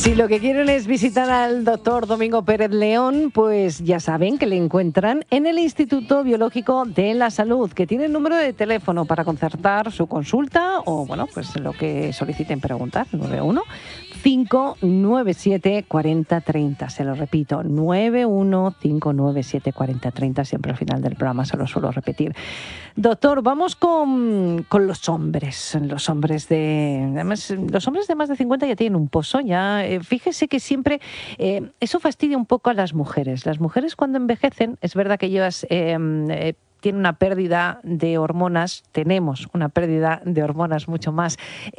Si lo que quieren es visitar al doctor Domingo Pérez León, pues ya saben que le encuentran en el Instituto Biológico de la Salud, que tiene el número de teléfono para concertar su consulta o, bueno, pues lo que soliciten preguntar, 91-597-4030. Se lo repito, 91-597-4030. Siempre al final del programa se lo suelo repetir. Doctor, vamos con los hombres. Los hombres de más de 50 ya tienen un pozo, ya. Fíjese que siempre eso fastidia un poco a las mujeres. Las mujeres cuando envejecen, es verdad que ellas tienen una pérdida de hormonas, tenemos una pérdida de hormonas mucho más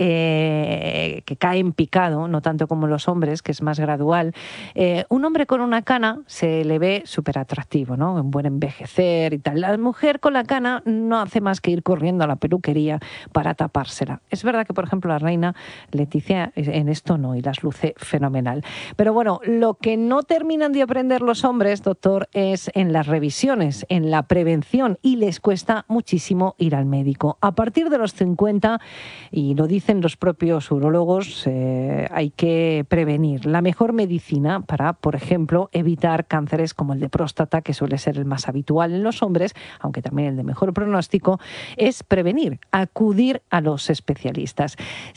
que cae en picado, no tanto como los hombres, que es más gradual. Un hombre con una cana se le ve súper atractivo, ¿no? Un buen envejecer y tal. La mujer con la cana no hace más que ir corriendo a la peluquería para tapársela. Es verdad que, por ejemplo, la reina Leticia en esto no, y las luce fenomenal. Pero bueno, lo que no terminan de aprender los hombres, doctor, es en las revisiones, en la prevención, y les cuesta muchísimo ir al médico. A partir de los 50, y lo dicen los propios urólogos, hay que prevenir. La mejor medicina para, por ejemplo, evitar cánceres como el de próstata, que suele ser el más habitual en los hombres, aunque también el de mejor pronóstico, es prevenir, acudir a los especialistas.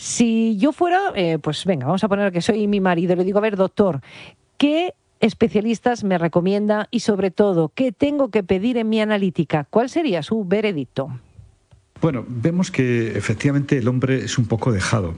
Si yo fuera, pues venga, vamos a poner que soy mi marido, le digo, a ver, doctor, ¿qué especialistas me recomienda y, sobre todo, qué tengo que pedir en mi analítica? ¿Cuál sería su veredicto? Bueno, vemos que efectivamente el hombre es un poco dejado.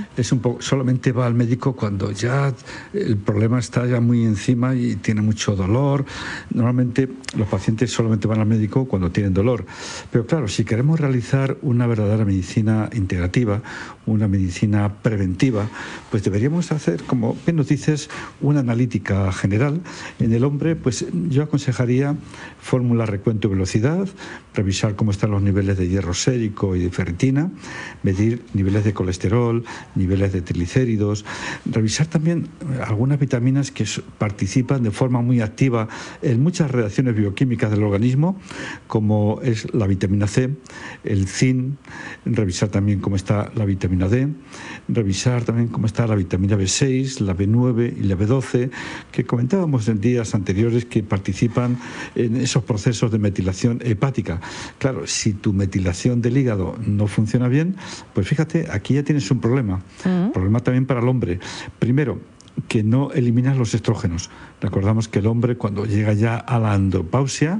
Solamente va al médico cuando ya el problema está ya muy encima y tiene mucho dolor. Normalmente los pacientes solamente van al médico cuando tienen dolor. Pero claro, si queremos realizar una verdadera medicina integrativa, una medicina preventiva, pues deberíamos hacer, como bien nos dices, una analítica general. En el hombre, pues yo aconsejaría fórmula, recuento y velocidad, revisar cómo están los niveles de hierro sérico y de ferritina, medir niveles de colesterol, niveles de triglicéridos, revisar también algunas vitaminas que participan de forma muy activa en muchas reacciones bioquímicas del organismo, como es la vitamina C, el zinc, revisar también cómo está la vitamina D, revisar también cómo está la vitamina B6, la B9 y la B12, que comentábamos en días anteriores que participan en esos procesos de metilación hepática. Claro, si tu metilación del hígado no funciona bien, pues fíjate, aquí ya tienes un problema. Problema también para el hombre. Primero, que no eliminas los estrógenos. Recordamos que el hombre, cuando llega ya a la andropausia,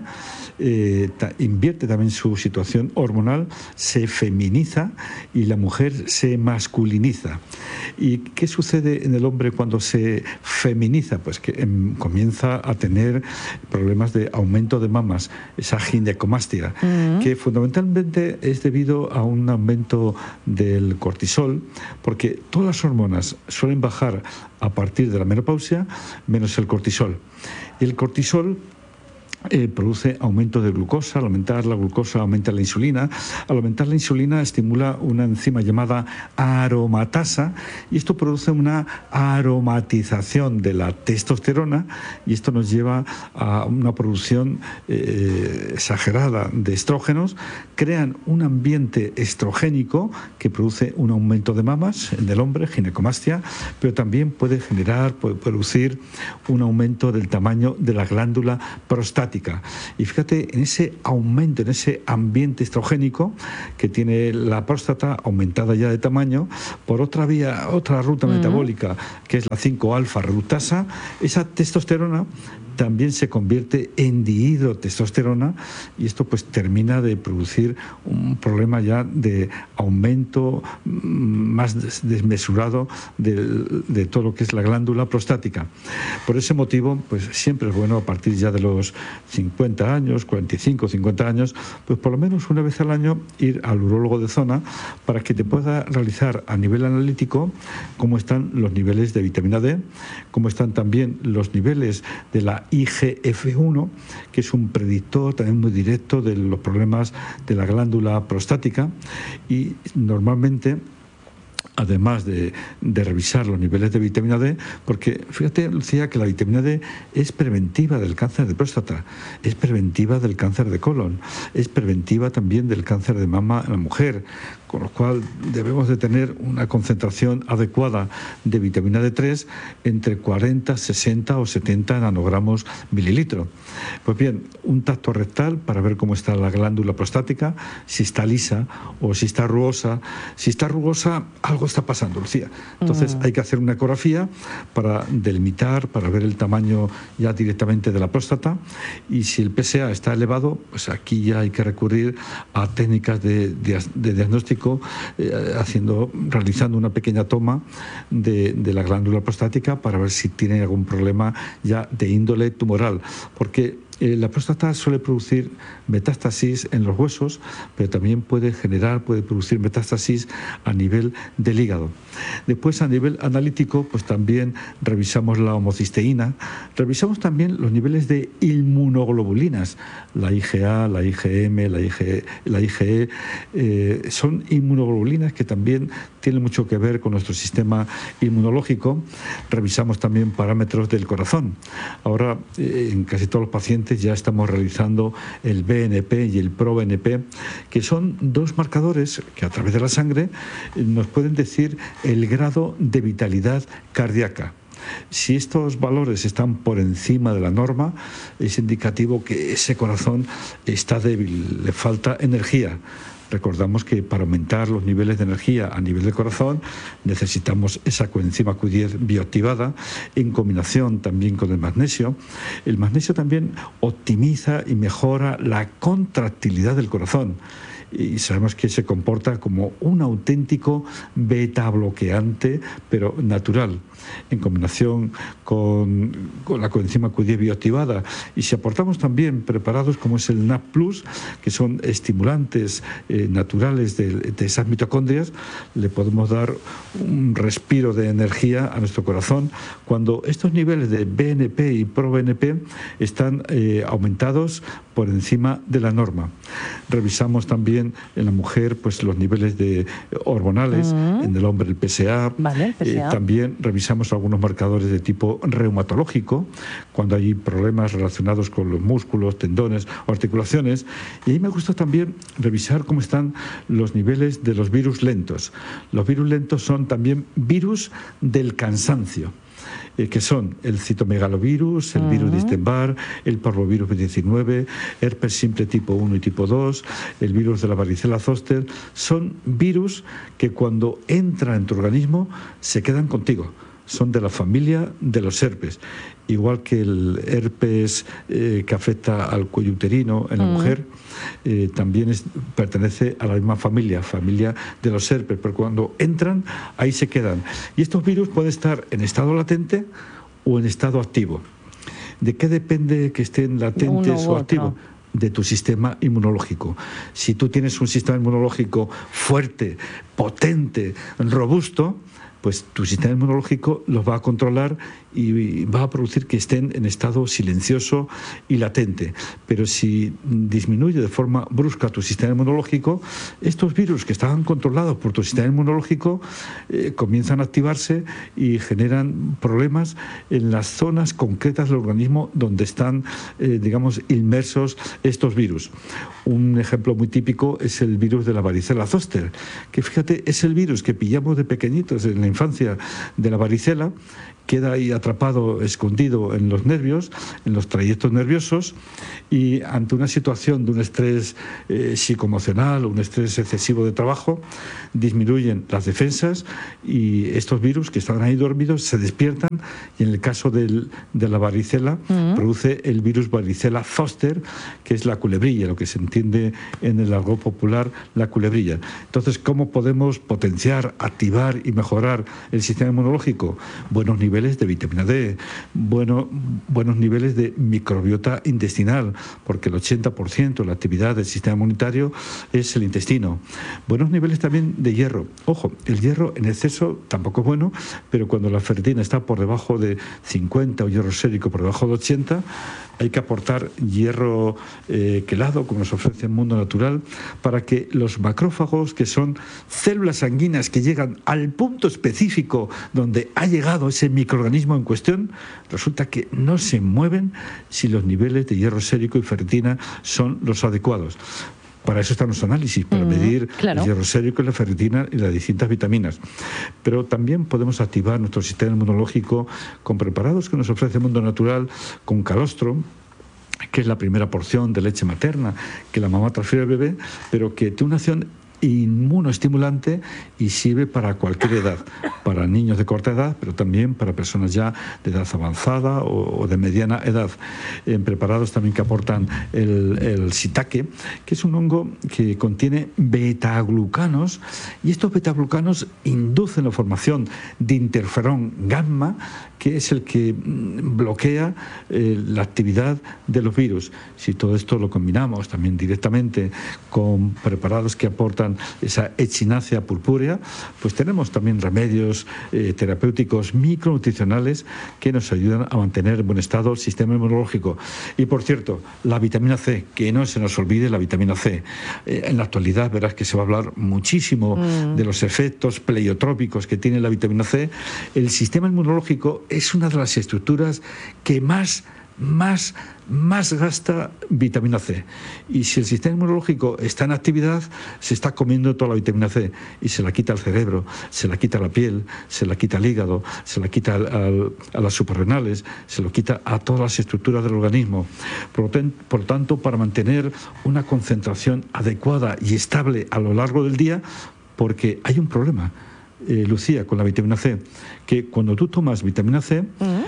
invierte también su situación hormonal, se feminiza y la mujer se masculiniza. ¿Y qué sucede en el hombre cuando se feminiza? Pues que comienza a tener problemas de aumento de mamas, esa ginecomastia, que fundamentalmente es debido a un aumento del cortisol, porque todas las hormonas suelen bajar a partir de la menopausia, menos el cortisol. Y el cortisol produce aumento de glucosa. Al aumentar la glucosa aumenta la insulina. Al aumentar la insulina estimula una enzima llamada aromatasa y esto produce una aromatización de la testosterona y esto nos lleva a una producción exagerada de estrógenos. Crean un ambiente estrogénico que produce un aumento de mamas en el hombre, ginecomastia, pero también puede producir un aumento del tamaño de la glándula prostática. Y fíjate en ese aumento, en ese ambiente estrogénico que tiene la próstata aumentada ya de tamaño, por otra vía, otra ruta metabólica, que es la 5-alfa reductasa, esa testosterona también se convierte en dihidrotestosterona y esto pues termina de producir un problema ya de aumento más desmesurado de todo lo que es la glándula prostática. Por ese motivo, pues siempre es bueno a partir ya de los 50 años, 45, 50 años, pues por lo menos una vez al año ir al urólogo de zona para que te pueda realizar a nivel analítico cómo están los niveles de vitamina D, cómo están también los niveles de la IGF-1, que es un predictor también muy directo de los problemas de la glándula prostática y normalmente, además de revisar los niveles de vitamina D, porque fíjate, Lucía, que la vitamina D es preventiva del cáncer de próstata, es preventiva del cáncer de colon, es preventiva también del cáncer de mama en la mujer, con lo cual debemos de tener una concentración adecuada de vitamina D3 entre 40, 60 o 70 nanogramos mililitro. Pues bien, un tacto rectal para ver cómo está la glándula prostática, si está lisa o si está rugosa. Si está rugosa, algo está pasando, Lucía. Entonces hay que hacer una ecografía para delimitar, para ver el tamaño ya directamente de la próstata, y si el PSA está elevado, pues aquí ya hay que recurrir a técnicas de diagnóstico, realizando una pequeña toma de la glándula prostática para ver si tiene algún problema ya de índole tumoral, porque la próstata suele producir metástasis en los huesos, pero también puede producir metástasis a nivel del hígado. Después, a nivel analítico, pues también revisamos la homocisteína, revisamos también los niveles de inmunoglobulinas, la IgA, la IgM, la IgE, son inmunoglobulinas que también tienen mucho que ver con nuestro sistema inmunológico. Revisamos también parámetros del corazón. Ahora, en casi todos los pacientes ya estamos realizando el BNP y el ProBNP, que son dos marcadores que a través de la sangre nos pueden decir el grado de vitalidad cardíaca. Si estos valores están por encima de la norma, es indicativo que ese corazón está débil, le falta energía. Recordamos que para aumentar los niveles de energía a nivel del corazón necesitamos esa coenzima Q10 bioactivada en combinación también con el magnesio. El magnesio también optimiza y mejora la contractilidad del corazón. Y sabemos que se comporta como un auténtico beta bloqueante, pero natural, en combinación con la coenzima Q10 bioactivada. Y si aportamos también preparados como es el NAP+, que son estimulantes naturales de esas mitocondrias, le podemos dar un respiro de energía a nuestro corazón cuando estos niveles de BNP y ProBNP están aumentados por encima de la norma. Revisamos también en la mujer pues los niveles de hormonales, en el hombre el PSA. Vale, el PSA. También revisamos algunos marcadores de tipo reumatológico, cuando hay problemas relacionados con los músculos, tendones o articulaciones. Y ahí me gusta también revisar cómo están los niveles de los virus lentos. Los virus lentos son también virus del cansancio, que son el citomegalovirus, el virus de Epstein-Barr, el parvovirus B19, herpes simple tipo 1 y tipo 2, el virus de la varicela zoster. Son virus que cuando entran en tu organismo se quedan contigo. Son de la familia de los herpes, igual que el herpes que afecta al cuello uterino en la mujer, también pertenece a la misma familia de los herpes, pero cuando entran, ahí se quedan. Y estos virus pueden estar en estado latente o en estado activo. ¿De qué depende que estén latentes o activos? De tu sistema inmunológico. Si tú tienes un sistema inmunológico fuerte, potente, robusto, pues tu sistema inmunológico los va a controlar y va a producir que estén en estado silencioso y latente. Pero si disminuye de forma brusca tu sistema inmunológico, estos virus que estaban controlados por tu sistema inmunológico comienzan a activarse y generan problemas en las zonas concretas del organismo donde están, inmersos estos virus. Un ejemplo muy típico es el virus de la varicela zoster, que fíjate, es el virus que pillamos de pequeñitos en la infancia de la varicela, queda ahí atrapado, escondido en los nervios, en los trayectos nerviosos, y ante una situación de un estrés psicoemocional o un estrés excesivo de trabajo, disminuyen las defensas y estos virus que estaban ahí dormidos se despiertan, y en el caso de la varicela produce el virus varicela zoster, que es la culebrilla, lo que se entiende en el argot popular, la culebrilla. Entonces, ¿cómo podemos potenciar, activar y mejorar el sistema inmunológico? Buenos niveles de vitamina D, buenos niveles de microbiota intestinal, porque el 80% de la actividad del sistema inmunitario es el intestino. Buenos niveles también de hierro. Ojo, el hierro en exceso tampoco es bueno, pero cuando la ferritina está por debajo de 50 o hierro sérico por debajo de 80, hay que aportar hierro quelado, como nos ofrece el mundo natural, para que los macrófagos, que son células sanguíneas que llegan al punto específico donde ha llegado ese microorganismo en cuestión, resulta que no se mueven si los niveles de hierro sérico y ferritina son los adecuados. Para eso están los análisis, para medir claro. el hierro sérico, la ferritina y las distintas vitaminas. Pero también podemos activar nuestro sistema inmunológico con preparados que nos ofrece el mundo natural, con calostro, que es la primera porción de leche materna que la mamá transfiere al bebé, pero que tiene una acción inmunoestimulante y sirve para cualquier edad, para niños de corta edad, pero también para personas ya de edad avanzada o de mediana edad. En preparados también que aportan el shiitake, que es un hongo que contiene betaglucanos, y estos betaglucanos inducen la formación de interferón gamma, que es el que bloquea la actividad de los virus. Si todo esto lo combinamos también directamente con preparados que aportan esa echinacea purpúrea, pues tenemos también remedios terapéuticos micronutricionales que nos ayudan a mantener en buen estado el sistema inmunológico. Y por cierto, la vitamina C, que no se nos olvide la vitamina C. En la actualidad verás que se va a hablar muchísimo de los efectos pleiotrópicos que tiene la vitamina C. El sistema inmunológico es una de las estructuras que más gasta vitamina C. Y si el sistema inmunológico está en actividad, se está comiendo toda la vitamina C y se la quita al cerebro, se la quita a la piel, se la quita al hígado, se la quita a las suprarrenales, se lo quita a todas las estructuras del organismo. Por lo tanto, para mantener una concentración adecuada y estable a lo largo del día, porque hay un problema, Lucía, con la vitamina C, que cuando tú tomas vitamina C,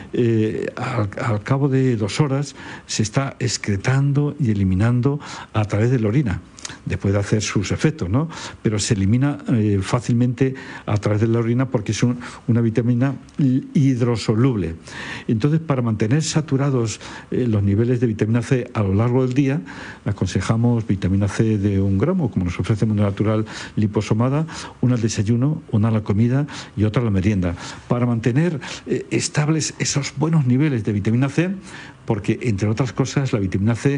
al cabo de 2 horas se está excretando y eliminando a través de la orina, después de hacer sus efectos, ¿no? Pero se elimina fácilmente a través de la orina porque es una vitamina hidrosoluble. Entonces, para mantener saturados los niveles de vitamina C a lo largo del día, aconsejamos vitamina C de 1 gramo, como nos ofrece el mundo natural liposomada, una al desayuno, una a la comida y otra a la merienda, para mantener estables esos buenos niveles de vitamina C, porque, entre otras cosas, la vitamina C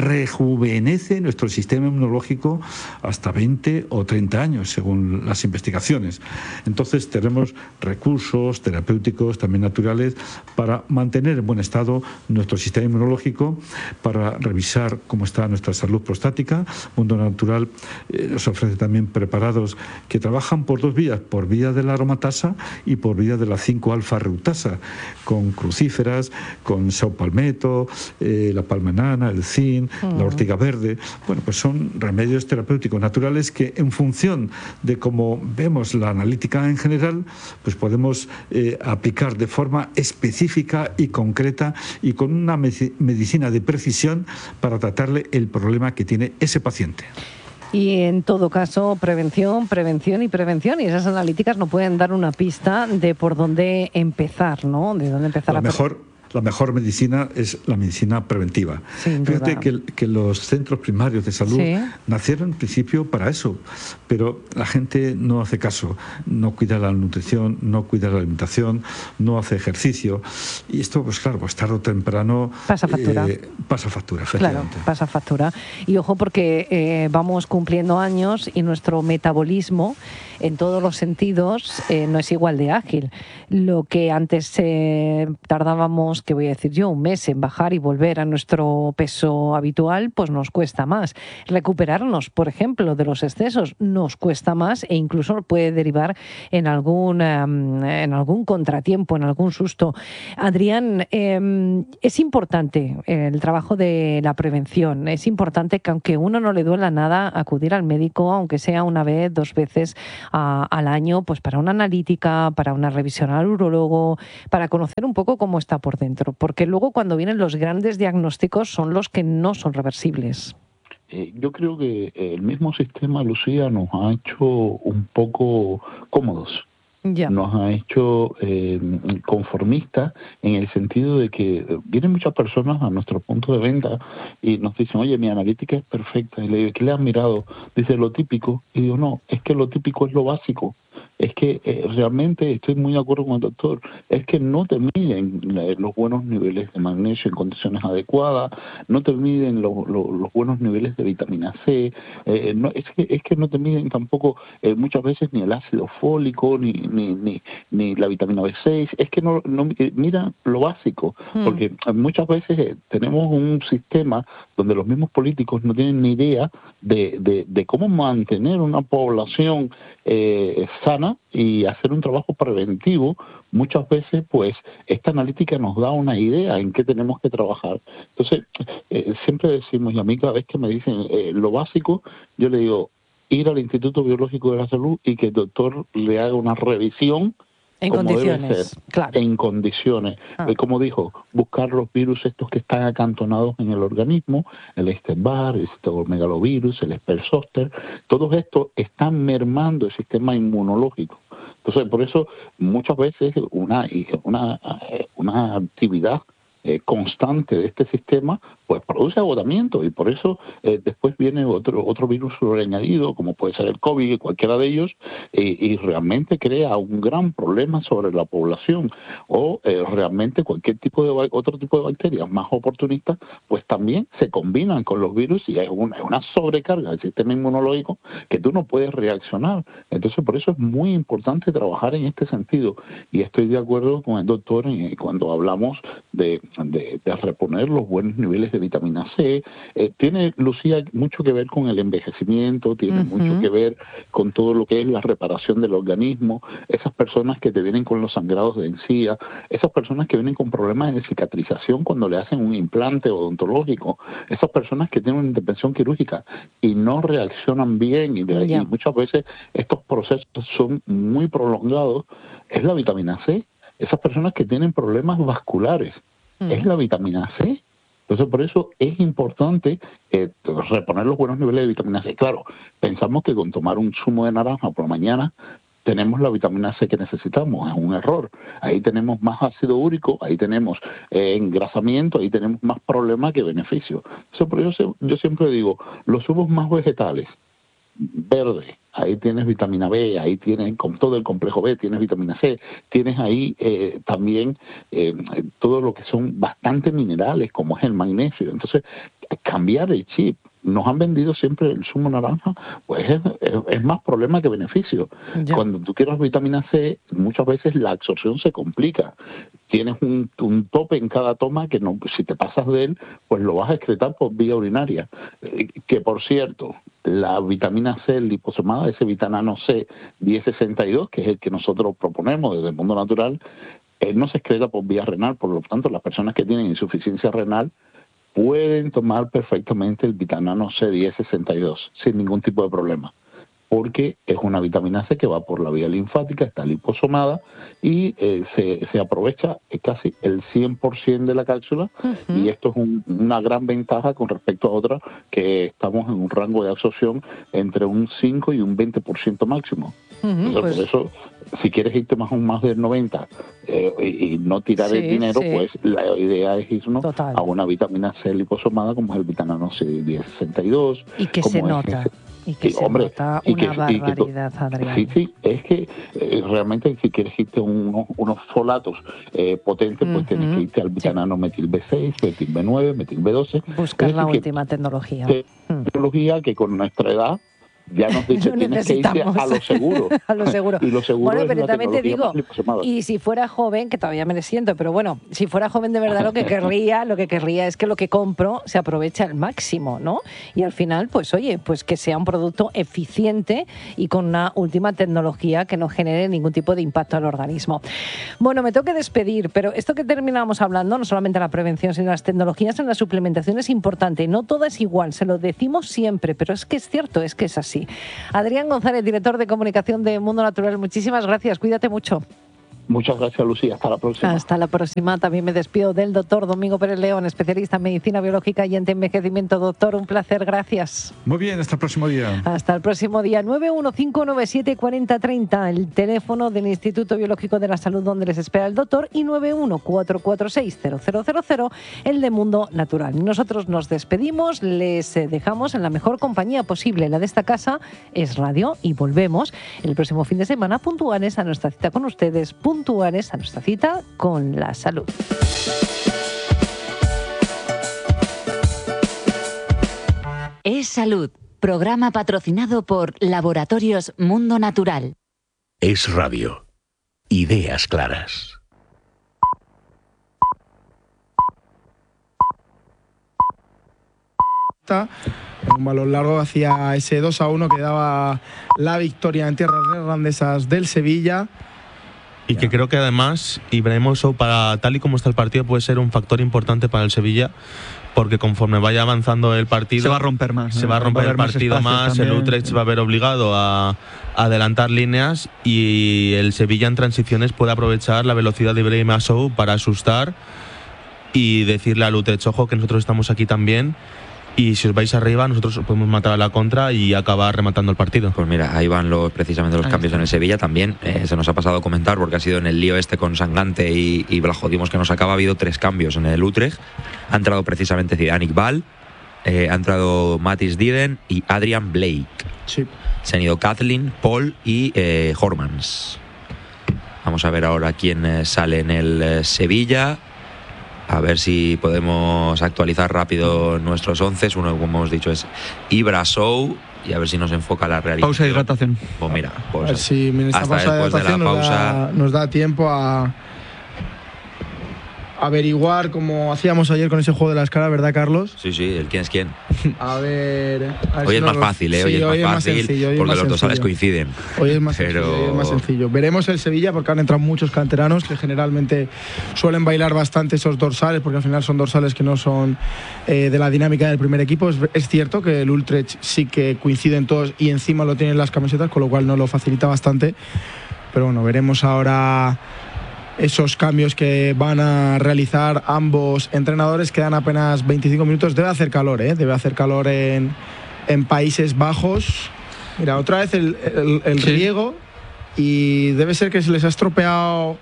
rejuvenece nuestro sistema inmunológico hasta 20 o 30 años, según las investigaciones. Entonces, tenemos recursos terapéuticos, también naturales, para mantener en buen estado nuestro sistema inmunológico, para revisar cómo está nuestra salud prostática. Mundo Natural nos ofrece también preparados que trabajan por 2 vías, por vía de la aromatasa y por vía de la 5-alfa-reutasa, con crucíferas, con saupalmet, la palmenana, el zinc, la ortiga verde. Bueno, pues son remedios terapéuticos naturales que, en función de cómo vemos la analítica en general, pues podemos aplicar de forma específica y concreta y con una medicina de precisión para tratarle el problema que tiene ese paciente. Y en todo caso, prevención, prevención y prevención. Y esas analíticas nos pueden dar una pista de por dónde empezar, ¿no? De dónde empezar La mejor medicina es la medicina preventiva. Fíjate que los centros primarios de salud nacieron en principio para eso, pero la gente no hace caso, no cuida la nutrición, no cuida la alimentación, no hace ejercicio, y esto, pues claro, pues tarde o temprano pasa factura. Pasa factura, efectivamente. Claro, pasa factura. Y ojo, porque vamos cumpliendo años y nuestro metabolismo, en todos los sentidos, no es igual de ágil. Lo que antes tardábamos, que voy a decir yo, 1 mes en bajar y volver a nuestro peso habitual, pues nos cuesta más. Recuperarnos, por ejemplo, de los excesos nos cuesta más e incluso puede derivar en algún contratiempo, en algún susto. Adrián, es importante el trabajo de la prevención. Es importante que, aunque uno no le duela nada, acudir al médico, aunque sea 1 vez, 2 veces al año, pues para una analítica, para una revisión al urólogo, para conocer un poco cómo está por dentro. Porque luego, cuando vienen los grandes diagnósticos, son los que no son reversibles. Yo creo que el mismo sistema, Lucía, nos ha hecho un poco cómodos. Ya. Nos ha hecho conformistas, en el sentido de que vienen muchas personas a nuestro punto de venta y nos dicen: oye, mi analítica es perfecta. Y le digo: ¿qué le han mirado? Dice: lo típico. Y digo: no, es que lo típico es lo básico. es que realmente estoy muy de acuerdo con el doctor, es que no te miden los buenos niveles de magnesio en condiciones adecuadas, no te miden los buenos niveles de vitamina C, no, es que no te miden tampoco muchas veces ni el ácido fólico, ni la vitamina B6, es que no mira lo básico, porque muchas veces tenemos un sistema donde los mismos políticos no tienen ni idea de cómo mantener una población sana y hacer un trabajo preventivo. Muchas veces, pues, esta analítica nos da una idea en qué tenemos que trabajar. Entonces, siempre decimos, y a mí cada vez que me dicen lo básico, yo le digo, ir al Instituto Biológico de la Salud y que el doctor le haga una revisión en como condiciones, debe ser, claro. en condiciones. Como dijo, buscar los virus estos que están acantonados en el organismo, el Epstein-Barr, el citomegalovirus, el Sperr-Zoster, todos estos están mermando el sistema inmunológico. Entonces, por eso muchas veces una actividad constante de este sistema pues produce agotamiento, y por eso después viene otro virus añadido, como puede ser el COVID, cualquiera de ellos, y realmente crea un gran problema sobre la población, o realmente cualquier otro tipo de bacterias más oportunistas, pues también se combinan con los virus y hay una sobrecarga del sistema inmunológico que tú no puedes reaccionar. Entonces, por eso es muy importante trabajar en este sentido, y estoy de acuerdo con el doctor cuando hablamos de reponer los buenos niveles de vitamina C. Tiene, Lucía, mucho que ver con el envejecimiento, tiene mucho que ver con todo lo que es la reparación del organismo, esas personas que te vienen con los sangrados de encía, esas personas que vienen con problemas de cicatrización cuando le hacen un implante odontológico, esas personas que tienen una intervención quirúrgica y no reaccionan bien, y muchas veces estos procesos son muy prolongados, es la vitamina C. Esas personas que tienen problemas vasculares, es la vitamina C. Entonces, por eso es importante reponer los buenos niveles de vitamina C. Claro, pensamos que con tomar un zumo de naranja por la mañana tenemos la vitamina C que necesitamos. Es un error. Ahí tenemos más ácido úrico, ahí tenemos engrasamiento, ahí tenemos más problema que beneficio. Entonces, por eso yo siempre digo, los zumos más vegetales, verde, ahí tienes vitamina B, ahí tienes con todo el complejo B, tienes vitamina C, tienes ahí también todo lo que son bastante minerales, como es el magnesio. Entonces, cambiar el chip. Nos han vendido siempre el zumo naranja, pues es más problema que beneficio. Ya. Cuando tú quieres vitamina C, muchas veces la absorción se complica. Tienes un tope en cada toma que no, si te pasas de él, pues lo vas a excretar por vía urinaria. Que por cierto, la vitamina C liposomada, ese vitamina C 1062, que es el que nosotros proponemos desde el mundo natural, no se excreta por vía renal. Por lo tanto, las personas que tienen insuficiencia renal pueden tomar perfectamente el vitamina C 1062 sin ningún tipo de problema, porque es una vitamina C que va por la vía linfática, está liposomada y se aprovecha casi el 100% de la cápsula, y esto es una gran ventaja con respecto a otras que estamos en un rango de absorción entre un 5 y un 20% máximo. Entonces, pues, por eso, si quieres irte más del 90 y no tirar el dinero, pues la idea es irnos a una vitamina C liposomada como es el vitamina C 1062. Y que se nota. Y que se nota una barbaridad, Adrián. Sí, es que realmente si quieres irte unos folatos potentes, pues tienes que irte al vitamina metil B6, metil B9, metil B12. Buscar la última tecnología. Tecnología que con nuestra edad ya nos dice, tienes que irte a lo seguro. A lo seguro. Y lo seguro, bueno, es pero la también te tecnología digo, y si fuera joven, que todavía me le siento, pero bueno, si fuera joven de verdad lo que querría es que lo que compro se aproveche al máximo, ¿no? Y al final, pues oye, pues que sea un producto eficiente y con una última tecnología que no genere ningún tipo de impacto al organismo. Bueno, me tengo que despedir, pero esto que terminábamos hablando, no solamente la prevención, sino las tecnologías en la suplementación es importante. No todo es igual, se lo decimos siempre, pero es que es cierto, es que es así. Adrián González, director de comunicación de Mundo Natural, muchísimas gracias, cuídate mucho. Muchas gracias, Lucía. Hasta la próxima. Hasta la próxima. También me despido del doctor Domingo Pérez León, especialista en medicina biológica y antienvejecimiento. Doctor, un placer. Gracias. Muy bien, hasta el próximo día. Hasta el próximo día. 915974030, el teléfono del Instituto Biológico de la Salud donde les espera el doctor, y 914460000, el de Mundo Natural. Nosotros nos despedimos, les dejamos en la mejor compañía posible. La de esta casa es radio, y volvemos el próximo fin de semana puntuales a nuestra cita con ustedes, puntuales a nuestra cita con la salud. Es Salud, programa patrocinado por Laboratorios Mundo Natural. Es radio. Ideas claras. Un balón largo hacia ese 2-1 que daba la victoria en tierras neerlandesas del Sevilla. Y que creo que además Ibrahim Sow, para tal y como está el partido, puede ser un factor importante para el Sevilla, porque conforme vaya avanzando el partido se va a romper más. Se va a romper el partido más, el Utrecht va a ver obligado a adelantar líneas, y el Sevilla en transiciones puede aprovechar la velocidad de Ibrahim Sow para asustar y decirle al Utrecht: ojo, que nosotros estamos aquí también, y si os vais arriba nosotros podemos matar a la contra y acabar rematando el partido. Pues mira, ahí van precisamente los cambios en el Sevilla también. Se nos ha pasado a comentar, porque ha sido en el lío este con Sanglante y Blajodimos que nos acaba. Ha habido 3 cambios en el Utrecht. Ha entrado precisamente Zidane Iqbal, ha entrado Matthijs Diden y Adrian Blake. Sí. Se han ido Kathleen, Paul y Hormans. Vamos a ver ahora quién sale en el Sevilla. A ver si podemos actualizar rápido nuestros 11. Uno, como hemos dicho, es Ibra Sow, y a ver si nos enfoca la realidad. Pausa de hidratación. Pues mira, a ver si esta hasta pausa de después de la pausa nos da tiempo a averiguar, como hacíamos ayer con ese juego de la escala, ¿verdad, Carlos? Sí, el quién es quién. A ver hoy es más fácil, sí, hoy es más fácil, porque los dorsales coinciden. Hoy es más sencillo. Veremos el Sevilla, porque han entrado muchos canteranos que generalmente suelen bailar bastante esos dorsales, porque al final son dorsales que no son de la dinámica del primer equipo. Es cierto que el Utrecht sí que coinciden todos y encima lo tienen las camisetas, con lo cual nos lo facilita bastante. Pero bueno, veremos ahora esos cambios que van a realizar ambos entrenadores. Quedan apenas 25 minutos. Debe hacer calor, debe hacer calor en Países Bajos. Mira, otra vez el riego, y debe ser que se les ha estropeado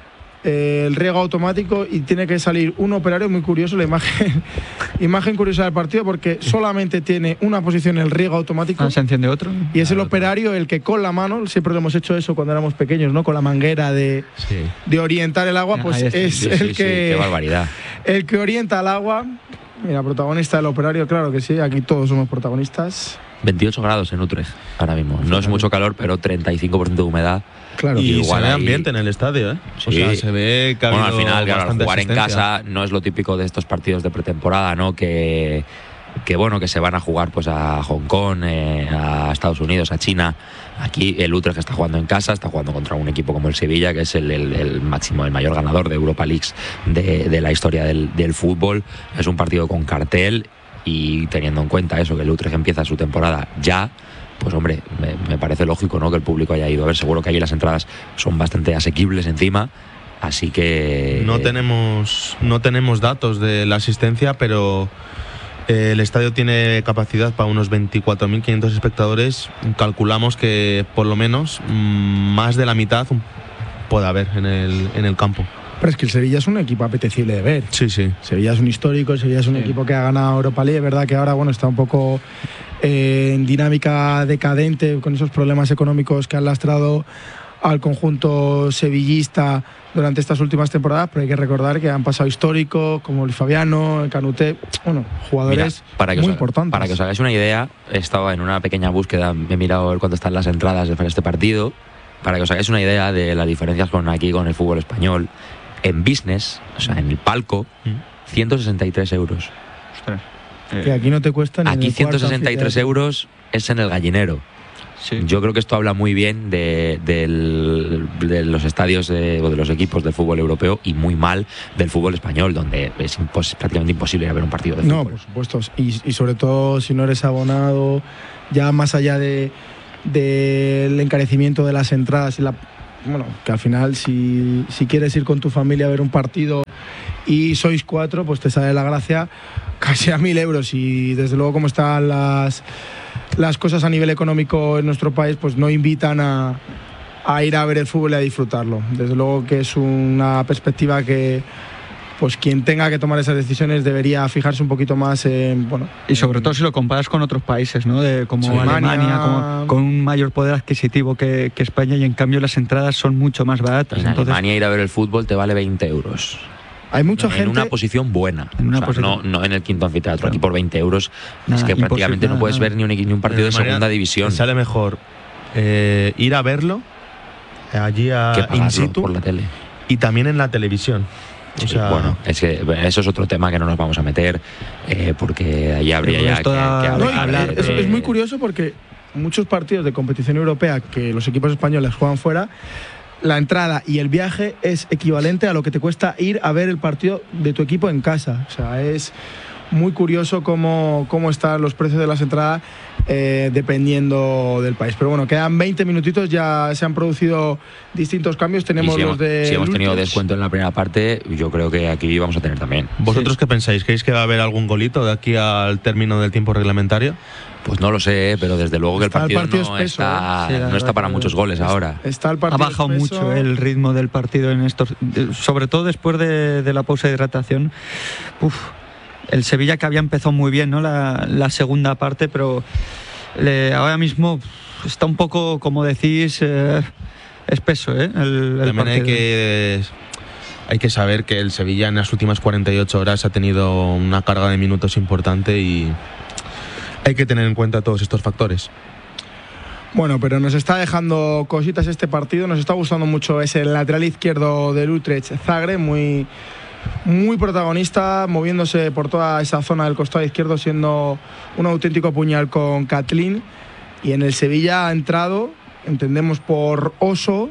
el riego automático y tiene que salir un operario. Muy curioso la imagen curiosa del partido, porque solamente tiene una posición el riego automático. Se enciende otro. Y es el operario el que con la mano, siempre lo hemos hecho eso cuando éramos pequeños, ¿no? Con la manguera de orientar el agua, pues es el que... Qué barbaridad. El que orienta el agua. Mira, protagonista del operario, claro que sí, aquí todos somos protagonistas. 28 grados en Utrecht ahora mismo. No es mucho calor, pero 35% de humedad. Claro. Y igual se ve ambiente en el estadio, ¿eh? Sí. O sea, se ve que ha habido al final, claro, al jugar en asistencia. casa no es lo típico de estos partidos de pretemporada, ¿no? Que se van a jugar pues a Hong Kong, a Estados Unidos, a China. Aquí el Utrecht está jugando en casa, está jugando contra un equipo como el Sevilla, que es el mayor ganador de Europa Leagues de la historia del fútbol. Es un partido con cartel, y teniendo en cuenta eso, que el Utrecht empieza su temporada ya, pues hombre, me parece lógico, ¿no?, que el público haya ido a ver. Seguro que allí las entradas son bastante asequibles encima, así que... No tenemos datos de la asistencia, pero el estadio tiene capacidad para unos 24.500 espectadores. Calculamos que por lo menos más de la mitad puede haber en el campo. Pero es que el Sevilla es un equipo apetecible de ver. Sí. Sevilla es un histórico, el Sevilla es un equipo que ha ganado Europa League. Es verdad que ahora está un poco en dinámica decadente, con esos problemas económicos que han lastrado al conjunto sevillista durante estas últimas temporadas, pero hay que recordar que han pasado históricos como el Fabiano, el Canuté, jugadores muy importantes. Para que os hagáis una idea, he estado en una pequeña búsqueda, he mirado a ver cuánto están las entradas para este partido, para que os hagáis una idea de las diferencias con el fútbol español. En business, o sea, en el palco, 163 euros. Ostras. Que aquí no te cuesta ni aquí 163 euros es en el Gallinero. Sí. Yo creo que esto habla muy bien de los estadios o de los equipos del fútbol europeo, y muy mal del fútbol español, donde es prácticamente imposible ir a ver un partido de fútbol. No, por supuesto. Y sobre todo si no eres abonado, ya más allá del encarecimiento de las entradas y bueno, que al final si quieres ir con tu familia a ver un partido y sois 4, pues te sale la gracia casi a 1.000 euros. Y desde luego, como están las cosas a nivel económico en nuestro país, pues no invitan a ir a ver el fútbol y a disfrutarlo. Desde luego que es una perspectiva que pues quien tenga que tomar esas decisiones debería fijarse un poquito más en... Bueno, y sobre todo si lo comparas con otros países, ¿no? Como Alemania, con un mayor poder adquisitivo que España, y en cambio las entradas son mucho más baratas. En Alemania ir a ver el fútbol te vale 20 euros. Hay mucha gente... En una posición buena. No en el quinto anfiteatro. Claro. Aquí por 20 euros es que prácticamente no puedes ver ni un partido de segunda división. Sale mejor ir a verlo allí in situ por la tele. Y también en la televisión. Sí, bueno, es que eso es otro tema que no nos vamos a meter, porque ahí habría ya que hablar. Es muy curioso porque muchos partidos de competición europea que los equipos españoles juegan fuera, la entrada y el viaje es equivalente a lo que te cuesta ir a ver el partido de tu equipo en casa. O sea, es muy curioso cómo están los precios de las entradas dependiendo del país. Pero bueno, quedan 20 minutitos, ya se han producido distintos cambios. Tenemos si los de... Si hemos tenido descuento en la primera parte, yo creo que aquí vamos a tener también. ¿Vosotros qué pensáis? ¿Creéis que va a haber algún golito de aquí al término del tiempo reglamentario? Pues no lo sé, pero desde luego que el partido no está para muchos goles ahora. Ha bajado mucho el ritmo del partido en estos, sobre todo después de la pausa de hidratación. El Sevilla, que había empezado muy bien, ¿no? la segunda parte, pero ahora mismo está un poco, como decís, espeso, el también partido. Hay que saber que el Sevilla en las últimas 48 horas ha tenido una carga de minutos importante y hay que tener en cuenta todos estos factores. Bueno, pero nos está dejando cositas este partido. Nos está gustando mucho ese lateral izquierdo del Utrecht, Zagreb, muy protagonista, moviéndose por toda esa zona del costado izquierdo, siendo un auténtico puñal con Katlin. Y en el Sevilla ha entrado, entendemos por Oso,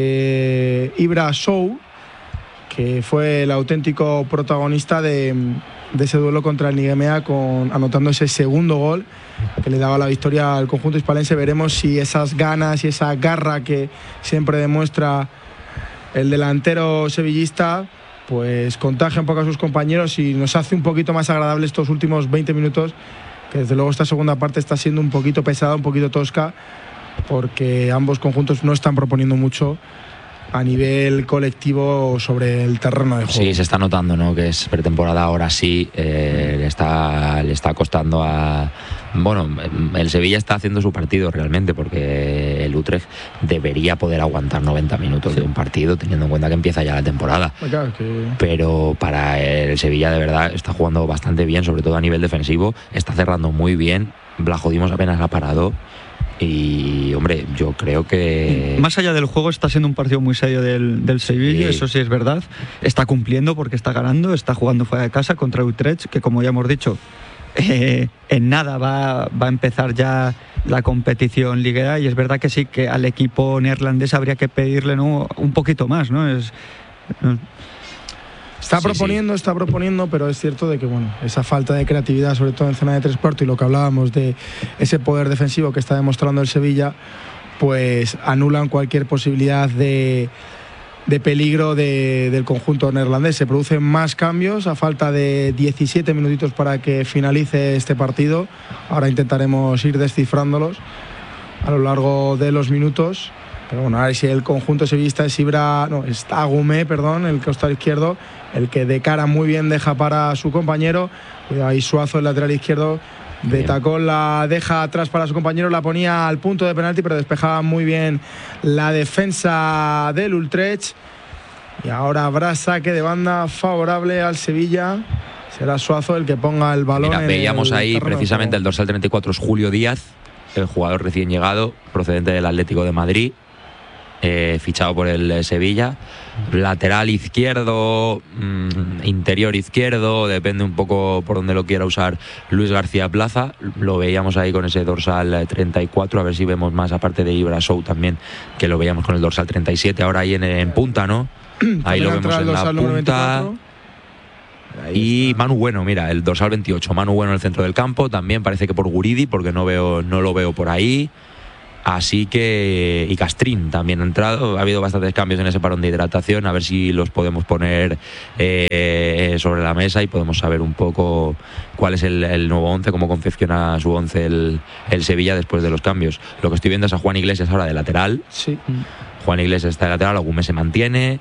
Ibra Sow, que fue el auténtico protagonista de ese duelo contra el Nigemea, anotando ese segundo gol que le daba la victoria al conjunto hispalense. Veremos si esas ganas y esa garra que siempre demuestra el delantero sevillista pues contagia un poco a sus compañeros y nos hace un poquito más agradable estos últimos 20 minutos, que desde luego esta segunda parte está siendo un poquito pesada, un poquito tosca, porque ambos conjuntos no están proponiendo mucho a nivel colectivo sobre el terreno de juego. Sí, se está notando, ¿no? Que es pretemporada, ahora sí le está costando a... Bueno, el Sevilla está haciendo su partido realmente, porque el Utrecht debería poder aguantar 90 minutos de un partido, teniendo en cuenta que empieza ya la temporada. Pero para el Sevilla de verdad está jugando bastante bien, sobre todo a nivel defensivo, está cerrando muy bien. Blajodimos apenas ha parado. Y, hombre, yo creo que... Más allá del juego, está siendo un partido muy serio del Sevilla, eso sí es verdad. Está cumpliendo porque está ganando, está jugando fuera de casa contra Utrecht, que como ya hemos dicho, en nada va a empezar ya la competición liguera, y es verdad que sí, que al equipo neerlandés habría que pedirle, ¿no?, un poquito más, ¿no? Está proponiendo, pero es cierto de que esa falta de creatividad, sobre todo en zona de tres cuartos, y lo que hablábamos de ese poder defensivo que está demostrando el Sevilla, pues anulan cualquier posibilidad de peligro del conjunto neerlandés. Se producen más cambios a falta de 17 minutitos para que finalice este partido. Ahora intentaremos ir descifrándolos a lo largo de los minutos. Pero bueno, a ver si el conjunto sevillista es Agumé, el costado izquierdo, el que de cara muy bien deja para su compañero. Cuidado ahí Suazo, el lateral izquierdo, de tacón la deja atrás para su compañero, la ponía al punto de penalti, pero despejaba muy bien la defensa del Utrecht. Y ahora habrá saque de banda favorable al Sevilla. Será Suazo el que ponga el balón. Mira, veíamos ahí precisamente el dorsal 34 es Julio Díaz, el jugador recién llegado, procedente del Atlético de Madrid. Fichado por el Sevilla, lateral izquierdo, interior izquierdo, depende un poco por donde lo quiera usar Luis García Plaza. Lo veíamos ahí con ese dorsal 34, a ver si vemos más, aparte de Ibra Sow también, que lo veíamos con el dorsal 37, ahora ahí en punta, ¿no? Ahí lo vemos en la punta. Y Manu Bueno, mira, el dorsal 28, Manu Bueno en el centro del campo, también parece que por Guridi, porque no lo veo por ahí. Así que, y Castrín también ha entrado, ha habido bastantes cambios en ese parón de hidratación, a ver si los podemos poner sobre la mesa y podemos saber un poco cuál es el nuevo 11, cómo confecciona su 11 el Sevilla después de los cambios. Lo que estoy viendo es a Juan Iglesias ahora de lateral. Sí. Juan Iglesias está de lateral, Agumé se mantiene.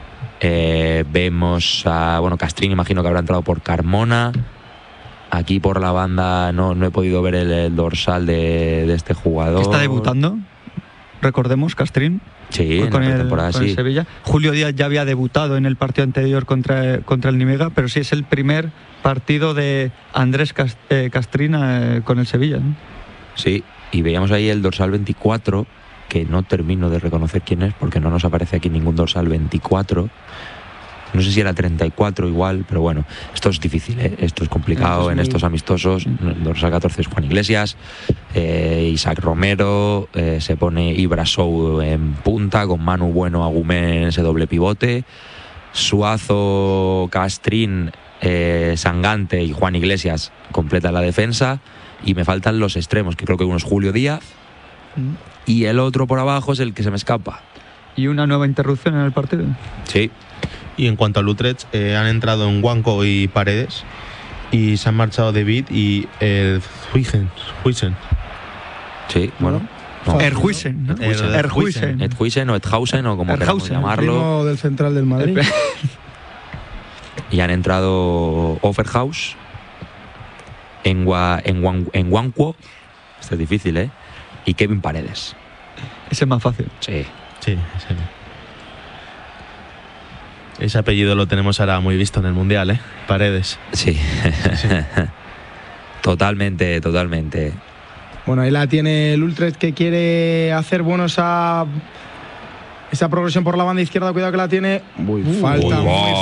Vemos a, Castrín, imagino que habrá entrado por Carmona. Aquí por la banda no he podido ver el dorsal de este jugador. Está debutando, recordemos, Castrín. Sí, en la pretemporada, con el Sevilla. Julio Díaz ya había debutado en el partido anterior contra el Nimega, pero sí es el primer partido de Andrés Castrín con el Sevilla, ¿no? Sí, y veíamos ahí el dorsal 24, que no termino de reconocer quién es, porque no nos aparece aquí ningún dorsal 24. No sé si era 34 igual, pero bueno, esto es difícil, ¿eh? Esto es complicado en estos amistosos. Dorsal 14 es Juan Iglesias, Isaac Romero, se pone Ibrasou en punta, con Manu Bueno, Agumé en ese doble pivote, Suazo, Castrín, Sangante y Juan Iglesias completan la defensa, y me faltan los extremos, que creo que uno es Julio Díaz, y el otro por abajo es el que se me escapa. ¿Y una nueva interrupción en el partido? Sí. Y en cuanto al Utrecht, han entrado en Wanko y Paredes, y se han marchado David y el Huijsen. Sí, bueno. No. Erhuisen, ¿no? Erhuisen o Edhausen o como queramos llamarlo. El primo del central del Madrid. Y han entrado Overhaus, en Wanko, esto es difícil, ¿eh? Y Kevin Paredes. Ese es más fácil. Sí. Sí, sí. Ese apellido lo tenemos ahora muy visto en el Mundial, ¿eh? Paredes. Sí. Sí. Totalmente. Bueno, ahí la tiene el Utrecht, que quiere hacer esa progresión por la banda izquierda. Cuidado que la tiene. Falta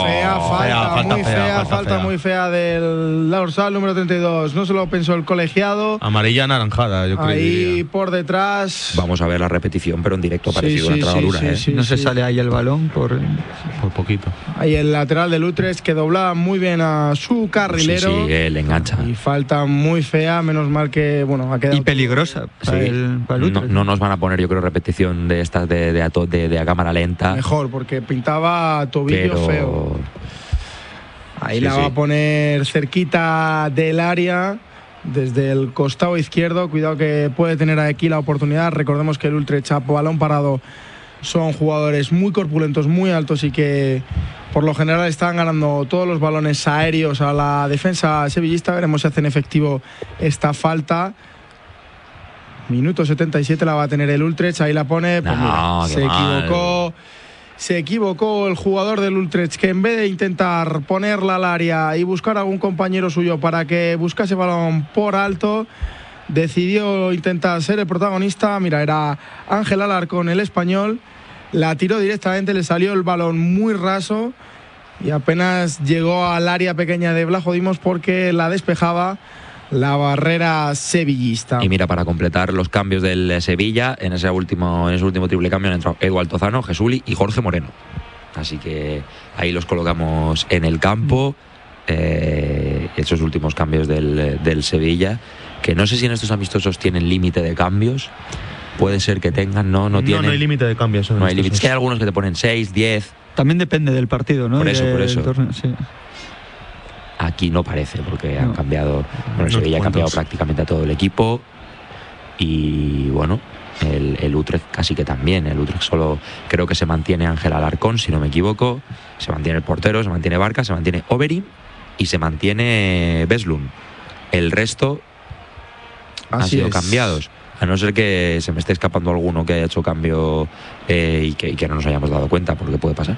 muy fea del dorsal número 32. No se lo pensó el colegiado. Amarilla anaranjada, yo creo. Ahí por detrás. Vamos a ver la repetición, pero en directo parecido una trabadura, ¿eh? No se sale ahí el balón por poquito. Ahí el lateral del Utrecht, que doblaba muy bien a su carrilero. Sí, le engancha. Y falta muy fea, menos mal que ha quedado. Y peligrosa para el Utrecht. No nos van a poner, yo creo, repetición de estas de a cámara lenta. Mejor, porque pintaba tobillo feo. Ahí la va a poner cerquita del área, desde el costado izquierdo. Cuidado que puede tener aquí la oportunidad. Recordemos que el Utrecht, balón parado, son jugadores muy corpulentos, muy altos, y que por lo general están ganando todos los balones aéreos a la defensa sevillista. Veremos si hacen efectivo esta falta. Minuto 77 la va a tener el Utrecht. Ahí la pone. Pues se equivocó el jugador del Utrecht, que en vez de intentar ponerla al área y buscar a algún compañero suyo para que buscase balón por alto, decidió intentar ser el protagonista. Mira, era Ángel Alarcón, el español. La tiró directamente, le salió el balón muy raso y apenas llegó al área pequeña de Vlajo Dimos, porque la despejaba la barrera sevillista. Y mira, para completar los cambios del Sevilla, en ese último triple cambio han entrado Edu Altozano, Jesuli y Jorge Moreno. Así que ahí los colocamos en el campo. Esos últimos cambios del Sevilla, que no sé si en estos amistosos tienen límite de cambios. Puede ser que tengan, no tienen. No hay límite de cambios. No hay límite. Es que hay algunos que te ponen 6, 10. También depende del partido, ¿no? Por eso. Sí. Aquí no parece, porque han cambiado. Bueno, Sevilla ha cambiado prácticamente a todo el equipo. Y bueno, el Utrecht casi que también. El Utrecht solo creo que se mantiene Ángel Alarcón, si no me equivoco. Se mantiene el portero, se mantiene Barca, se mantiene Overeem y se mantiene Beslun. El resto han sido cambiados. A no ser que se me esté escapando alguno que haya hecho cambio y que no nos hayamos dado cuenta, porque puede pasar.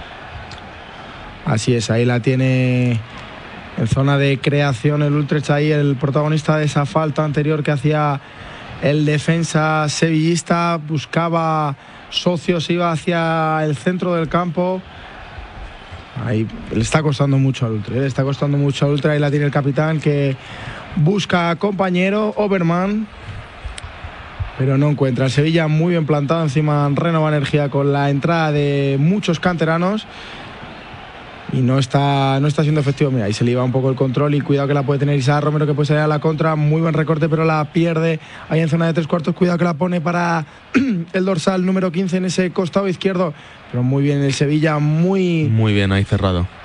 Así es, ahí la tiene en zona de creación el Utrecht, ahí el protagonista de esa falta anterior que hacía el defensa sevillista. Buscaba socios, iba hacia el centro del campo. Ahí le está costando mucho al Utrecht, Ahí la tiene el capitán, que busca compañero, Oberman, pero no encuentra. El Sevilla muy bien plantado, encima renova energía con la entrada de muchos canteranos. y no está siendo efectivo. Mira, ahí se le iba un poco el control y cuidado que la puede tener Isaac Romero, que puede salir a la contra, muy buen recorte pero la pierde ahí en zona de 3/4, cuidado que la pone para el dorsal número 15 en ese costado izquierdo, pero muy bien el Sevilla, muy bien ahí cerrado.